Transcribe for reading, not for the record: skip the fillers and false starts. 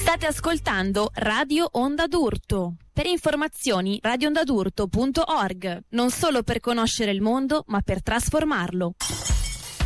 State ascoltando Radio Onda d'Urto. Per informazioni radioondadurto.org. Non solo per conoscere il mondo, ma per trasformarlo.